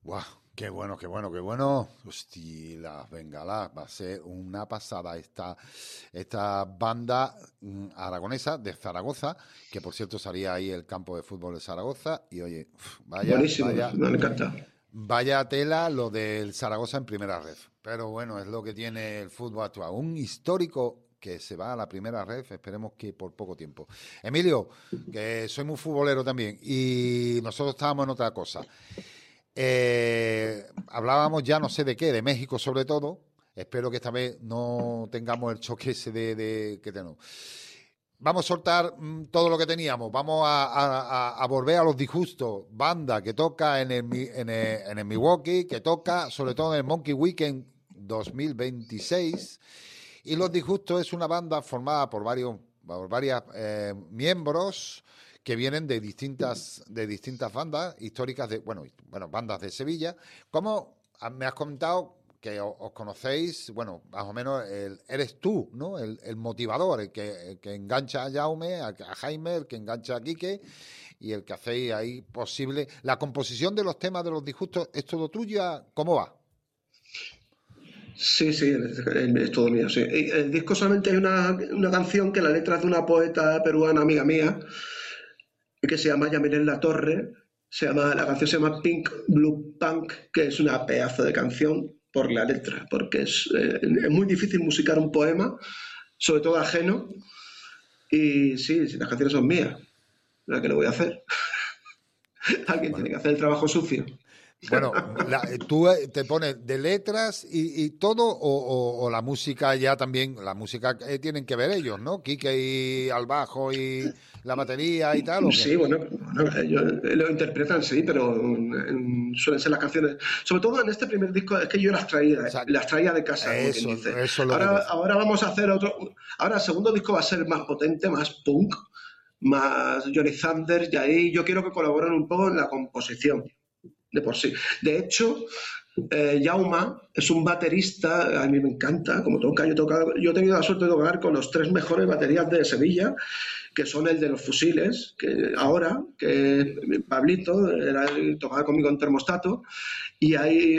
Guau, qué bueno, qué bueno, qué bueno. Hostia, las bengalas, va a ser una pasada esta banda aragonesa de Zaragoza, que por cierto salía ahí el campo de fútbol de Zaragoza, y oye, vaya, Buenísimos, vaya, me han encantado. vaya tela lo del Zaragoza en primera red. Pero bueno, es lo que tiene el fútbol actual. Un histórico que se va a la primera red, esperemos que por poco tiempo. Emilio, que soy muy futbolero también, y nosotros estábamos en otra cosa. Hablábamos ya no sé de qué, de México sobre todo. Espero que esta vez no tengamos el choque ese de que tenemos. Vamos a soltar todo lo que teníamos. Vamos a volver a los disgustos. Banda que toca en el Milwaukee, que toca sobre todo en el Monkey Weekend 2026. Y los disgustos es una banda formada por varias miembros que vienen de distintas bandas históricas bueno, bandas de Sevilla. ¿Cómo me has comentado que os conocéis? Bueno, más o menos eres tú, ¿no? El motivador, el que engancha a Jaume, a Jaime, el que engancha a Quique y el que hacéis ahí posible. La composición de los temas de los disgustos, ¿es todo tuya? ¿Cómo va? Sí, sí, es todo mío, sí. El disco solamente hay una canción que la letra es de una poeta peruana, amiga mía, que se llama Yamilet La Torre. La canción se llama Pink Blue Punk, que es una pedazo de canción por la letra, porque es muy difícil musicar un poema, sobre todo ajeno, y sí, sí, las canciones son mías. ¿La que le voy a hacer? Alguien tiene Bueno, que hacer el trabajo sucio. Bueno, tú te pones de letras y todo, o la música ya también, la música tienen que ver ellos, ¿no? Quique y al bajo y la batería y tal, ¿o qué? Sí, bueno, ellos lo interpretan, sí, pero suelen ser las canciones. Sobre todo en este primer disco, es que yo O sea, las traía de casa, como quien eso dice. es lo que te Ahora, decía. ahora vamos a hacer otro. Ahora el segundo disco va a ser más potente, más punk, más Johnny Thunder, y ahí yo quiero que colaboren un poco en la composición, de por sí. De hecho, Jauma es un baterista, a mí me encanta, como toca, yo he tenido la suerte de tocar con los tres mejores baterías de Sevilla, que son el de los fusiles, que Pablito tocaba conmigo en termostato, y hay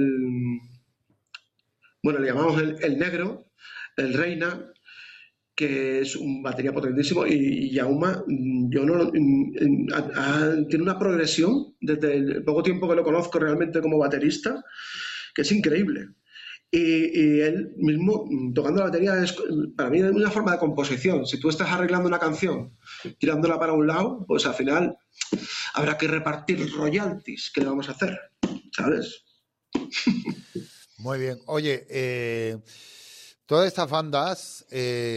bueno, le llamamos el negro, el reina, que es un batería potentísimo, y Yauma, yo no, tiene una progresión desde el poco tiempo que lo conozco realmente como baterista, que es increíble. Y él mismo tocando la batería es para mí una forma de composición. Si tú estás arreglando una canción tirándola para un lado, pues al final habrá que repartir royalties. ¿Qué le vamos a hacer? ¿Sabes? Muy bien. Oye, todas estas bandas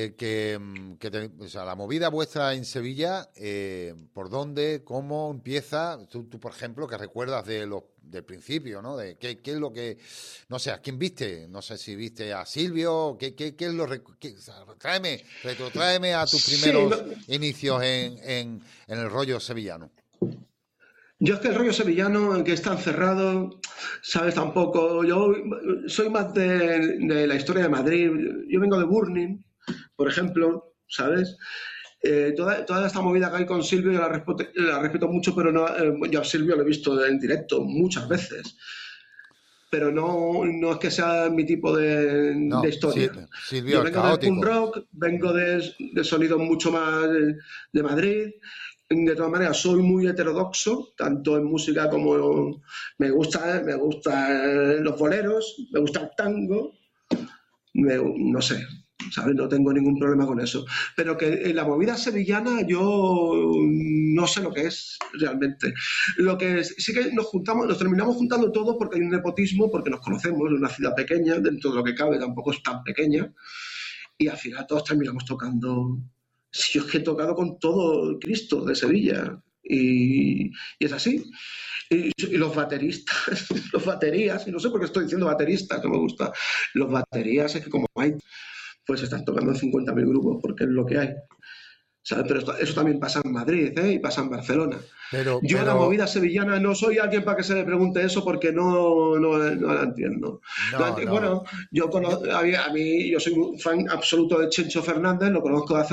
o sea, la movida vuestra en Sevilla, ¿por dónde, cómo empieza? Tú, por ejemplo, que recuerdas del principio, ¿no? De qué es lo que, no sé, ¿a quién viste? No sé si viste a Silvio, qué es o sea, retrótraeme a tus Sí, no, primeros inicios en el rollo sevillano. yo es que el rollo sevillano, que está encerrado, sabes, tampoco. Yo soy más de la historia de Madrid. Yo vengo de Burning, por ejemplo, ¿sabes? Toda esta movida que hay con Silvio yo la respeto mucho, pero no, yo a Silvio lo he visto en directo muchas veces, pero no es que sea mi tipo de No, historia. Silvio, Yo el vengo del punk caótico. rock, vengo de sonidos mucho más de Madrid. De todas maneras, soy muy heterodoxo, tanto en música como me gusta los boleros, me gusta el tango, no sé, ¿sabes? No tengo ningún problema con eso. Pero que en la movida sevillana yo no sé lo que es realmente. Lo que sí que nos terminamos juntando todos porque hay un nepotismo, porque nos conocemos en una ciudad pequeña, dentro de lo que cabe, tampoco es tan pequeña, y al final todos terminamos tocando. Si yo es que he tocado con todo Cristo de Sevilla. Y es así. Y los bateristas, los baterías, y no sé por qué estoy diciendo bateristas, no me gusta. Los baterías es que como hay, pues están tocando en 50.000 grupos, porque es lo que hay. ¿Sabes? Pero eso también pasa en Madrid, ¿eh? Y pasa en Barcelona. Pero, Yo la pero, movida sevillana no soy alguien para que se le pregunte eso porque no la entiendo. no, no. Bueno, yo soy un fan absoluto de Chencho Fernández, lo conozco de hace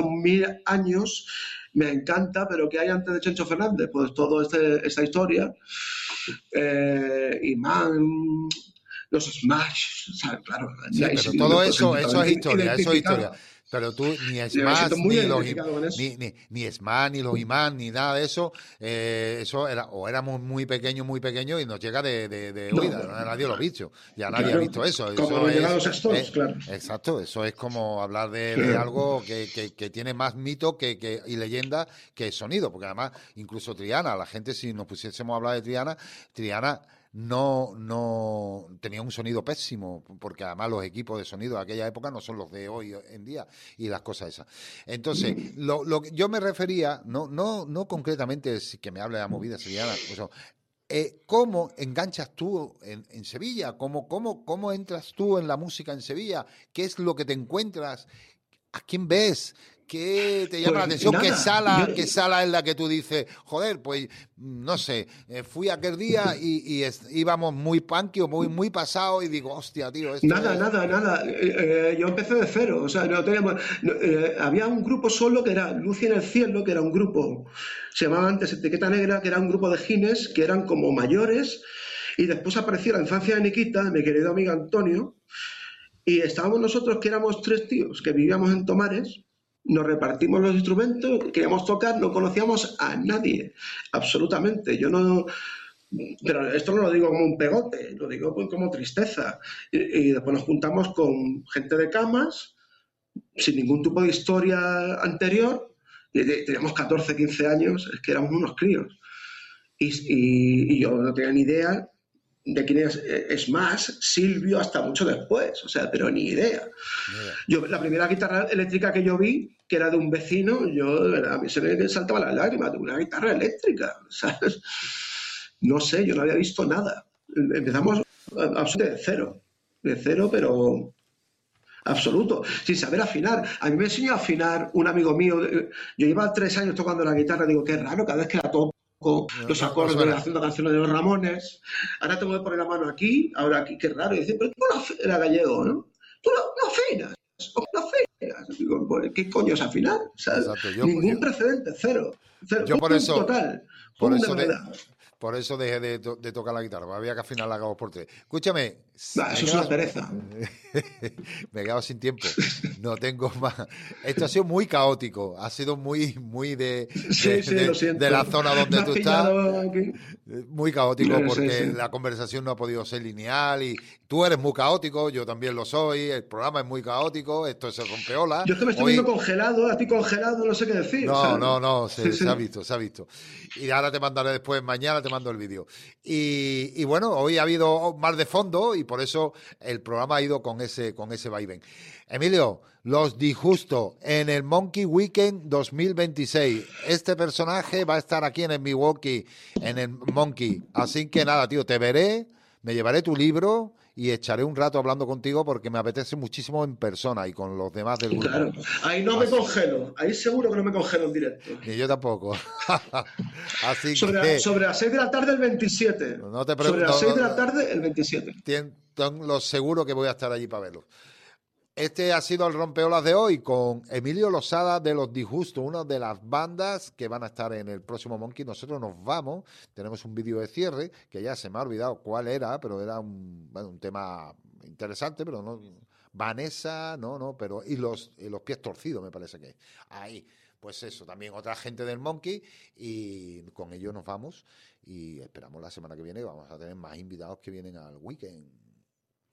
1000 años, me encanta, pero ¿qué hay antes de Chencho Fernández? Pues toda esta historia. Imán, los Smash, ¿sabes? Claro, Sí, ahí pero sí todo me eso, siento eso es también historia, eso es historia. identificado. Pero tú, ni Yo me siento Smash, muy ni los identificado con eso. ni Smash, ni los Imán, ni nada de eso, eso era, o éramos muy pequeños y nos llega de No, oída, ¿no? Nadie lo ha visto, ya nadie ha claro, visto eso. como Eso nos llegan es, los Stones, claro. exacto, eso es como hablar de algo que tiene más mito y leyenda que sonido, porque además, incluso Triana, la gente, si nos pusiésemos a hablar de Triana no tenía un sonido pésimo, porque además los equipos de sonido de aquella época no son los de hoy en día y las cosas esas. Entonces, lo que yo me refería, no concretamente es que me hable de la movida sevillana, o sea, ¿cómo enganchas tú en Sevilla? ¿Cómo entras tú en la música en Sevilla? ¿Qué es lo que te encuentras? ¿A quién ves? ¿Qué te llama la Pues atención? nada, Qué sala es la que tú dices, joder, pues no sé, fui aquel día íbamos muy punky o muy pasado y digo, hostia, tío, esto nada, es... nada, nada. Yo empecé de cero, o sea, no teníamos, había un grupo solo que era Luz en el Cielo, que era un grupo, se llamaba antes Etiqueta Negra, que era un grupo de gines que eran como mayores, y después apareció la infancia de Nikita, de mi querido amigo Antonio, y estábamos nosotros, que éramos tres tíos, que vivíamos en Tomares, nos repartimos los instrumentos, queríamos tocar, no conocíamos a nadie, absolutamente. Yo no, pero esto no lo digo como un pegote, lo digo pues como tristeza. Y después nos juntamos con gente de camas, sin ningún tipo de historia anterior, y teníamos 14, 15 años, es que éramos unos críos. Y yo no tenía ni idea de quién es más, Silvio, hasta mucho después, o sea, pero ni idea. Mira, Yo, la primera guitarra eléctrica que yo vi, que era de un vecino, yo, de verdad, a mí se me saltaba las lágrimas de una guitarra eléctrica, ¿sabes? No sé, yo no había visto nada. Empezamos absolutamente de cero, pero absoluto, sin saber afinar. A mí me enseñó a afinar un amigo mío. Yo llevaba 3 años tocando la guitarra, digo, qué raro, cada vez que la toco, los no acordes suena. haciendo canciones de los Ramones. Ahora tengo que poner la mano aquí, ahora aquí, qué raro. Y dice, pero tú era gallego, ¿no? Tú no afinas, no afinas. Digo, pues, ¿qué coño es afinar? O sea, Exacto, ningún precedente, cero. Cero, yo un total, por un de eso novedad. por eso dejé de tocar la guitarra, había que afinar la cabo por tres. Escúchame, Bah, me he eso es una quedado, pereza. me he quedado sin tiempo, no tengo más. Esto ha sido muy caótico, ha sido muy Sí, sí, lo de la siento. zona Me donde has tú estás. pillado aquí. Muy caótico Sí, porque sí. la conversación no ha podido ser lineal y tú eres muy caótico, yo también lo soy, el programa es muy caótico, esto se rompeola. Yo es que me estoy viendo Hoy, congelado, a ti congelado, no sé qué decir, ¿sabes? no, Sí, se ha sí. visto, se ha visto. Y ahora te mandaré después, mañana te mando el vídeo. Y bueno, hoy ha habido más de fondo y por eso el programa ha ido con ese vaivén. Emilio, Los Disjustos en el Monkey Weekend 2026. Este personaje va a estar aquí en el Milwaukee, en el Monkey. Así que nada, tío, te veré, me llevaré tu libro y echaré un rato hablando contigo porque me apetece muchísimo en persona y con los demás del grupo. Claro. Ahí no me Así- congelo, ahí seguro que no me congelo en directo. Ni yo tampoco. Así Sobre, que sobre las 6 de la tarde el 27. no te Sobre pregunto, las 6 de la tarde el 27. lo seguro que voy a estar allí para verlo. Este ha sido el rompeolas de hoy con Emilio Losada de Los Disgustos, una de las bandas que van a estar en el próximo Monkey. Nosotros nos vamos, tenemos un vídeo de cierre que ya se me ha olvidado cuál era, pero era un tema interesante, pero no. Vanessa, no, pero y los pies torcidos me parece que es. Ahí, pues eso, también otra gente del Monkey y con ellos nos vamos y esperamos la semana que viene, vamos a tener más invitados que vienen al weekend.